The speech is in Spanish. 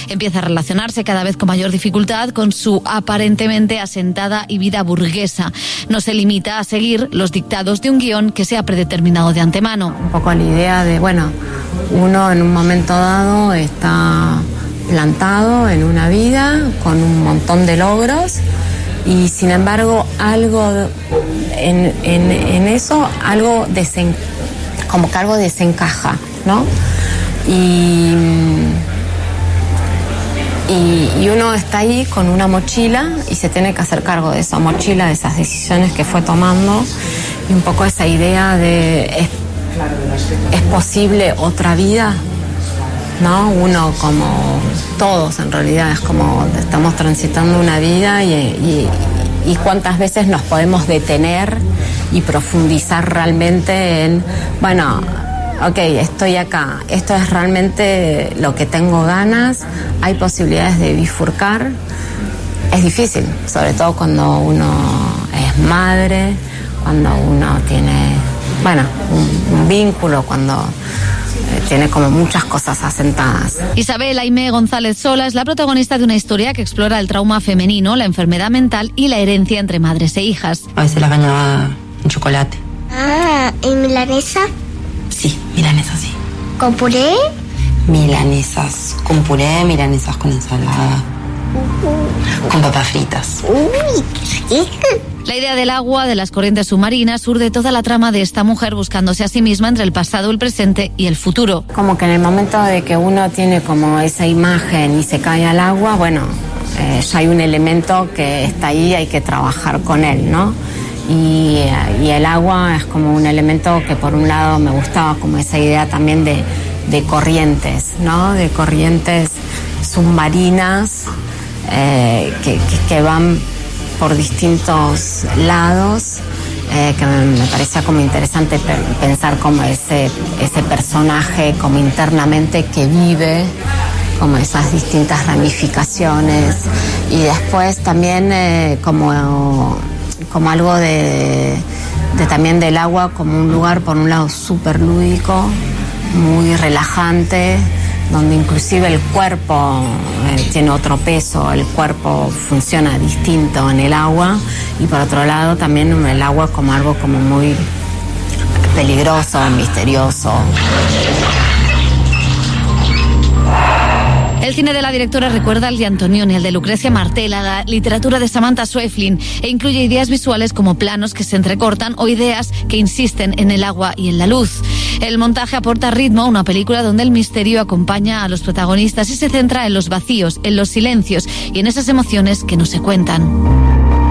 Empieza a relacionarse cada vez con mayor dificultad con su aparentemente asentada y vida burguesa. No se limita a seguir los dictados de un guión que se ha predeterminado de antemano. Un poco la idea de, uno en un momento dado está plantado en una vida con un montón de logros y sin embargo algo en eso, como que algo desencaja, ¿no? Y uno está ahí con una mochila y se tiene que hacer cargo de esa mochila, de esas decisiones que fue tomando y un poco esa idea de ¿es posible otra vida? ¿No? Uno, como todos en realidad, es como estamos transitando una vida y cuántas veces nos podemos detener y profundizar realmente en, estoy acá, esto es realmente lo que tengo ganas, hay posibilidades de bifurcar. Es difícil, sobre todo cuando uno es madre, cuando uno tiene, un vínculo, cuando tiene como muchas cosas asentadas. Isabel Aimé González Sola es la protagonista de una historia que explora el trauma femenino, la enfermedad mental y la herencia entre madres e hijas. A veces las bañaba en chocolate. ¿Y milanesa? Sí, milanesa sí. ¿Con puré? Milanesas con puré, milanesas con ensalada, con papas fritas. ¡Uy, qué rico! La idea del agua, de las corrientes submarinas, urde toda la trama de esta mujer buscándose a sí misma entre el pasado, el presente y el futuro. Como que en el momento de que uno tiene como esa imagen y se cae al agua, ya hay un elemento que está ahí, hay que trabajar con él, ¿no? Y el agua es como un elemento que por un lado me gustaba, como esa idea también de corrientes, ¿no? De corrientes submarinas que van por distintos lados, que me parecía como interesante pensar como ese personaje como internamente que vive como esas distintas ramificaciones y después también como algo de también del agua como un lugar por un lado súper lúdico, muy relajante, donde inclusive el cuerpo tiene otro peso, el cuerpo funciona distinto en el agua y por otro lado también el agua como algo como muy peligroso, misterioso. El cine de la directora recuerda al de Antonioni, el de Lucrecia Martel, a la literatura de Samantha Schweblin e incluye ideas visuales como planos que se entrecortan o ideas que insisten en el agua y en la luz. El montaje aporta ritmo a una película donde el misterio acompaña a los protagonistas y se centra en los vacíos, en los silencios y en esas emociones que no se cuentan.